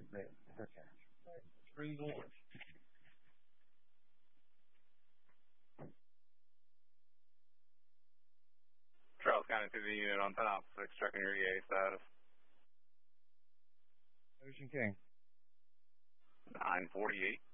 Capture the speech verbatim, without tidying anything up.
Okay. Three north. Charles County to the unit on ten off six, checking your E A status. Ocean King. nine forty-eight.